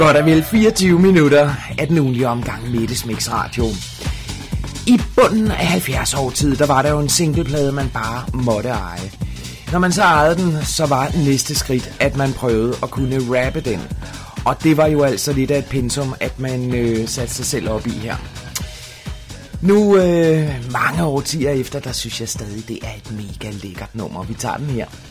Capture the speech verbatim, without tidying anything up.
Godt og vel fireogtyve minutter af den ugenlige omgang Mettes Mix Radio. I bunden af halvfjerds år tid, der var der jo en singleplade, man bare måtte eje. Når man så ejede den, så var næste skridt, at man prøvede at kunne rappe den. Og det var jo altså lidt af et pensum, at man øh, satte sig selv op i her. Nu, øh, mange årtier efter, der synes jeg stadig, det er et mega lækkert nummer. Vi tager den her.